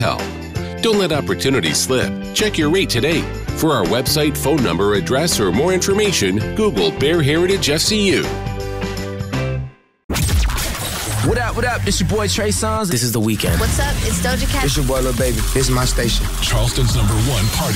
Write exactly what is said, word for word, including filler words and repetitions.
help. Don't let opportunities slip. Check your rate today. For our website, phone number, address, or more information, Google Bear Heritage F C U. What up, what up? It's your boy Trey Songz. This is The Weeknd. What's up? It's Doja Cat. It's your boy Lil Baby. This is my station. Charleston's number one party